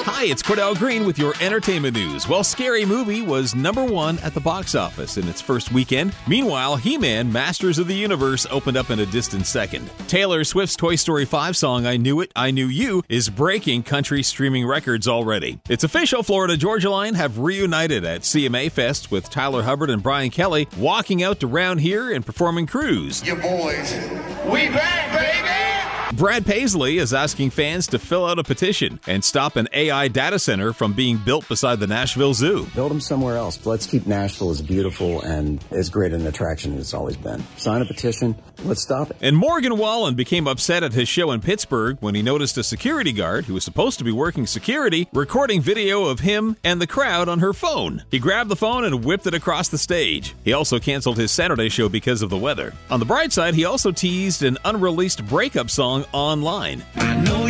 Hi, it's Cordell Green with your entertainment news. Well, Scary Movie was #1 at the box office in its first weekend. Meanwhile, He-Man, Masters of the Universe opened up in a distant second. Taylor Swift's Toy Story 5 song, I Knew It, I Knew You, is breaking country streaming records already. It's official, Florida Georgia Line have reunited at CMA Fest with Tyler Hubbard and Brian Kelly walking out to Round Here and performing Cruise. You boys, we back, baby! Brad Paisley is asking fans to fill out a petition and stop an AI data center from being built beside the Nashville Zoo. Build them somewhere else. Let's keep Nashville as beautiful and as great an attraction as it's always been. Sign a petition. Let's stop it. And Morgan Wallen became upset at his show in Pittsburgh when he noticed a security guard who was supposed to be working security recording video of him and the crowd on her phone. He grabbed the phone and whipped it across the stage. He also canceled his Saturday show because of the weather. On the bright side, he also teased an unreleased breakup song online.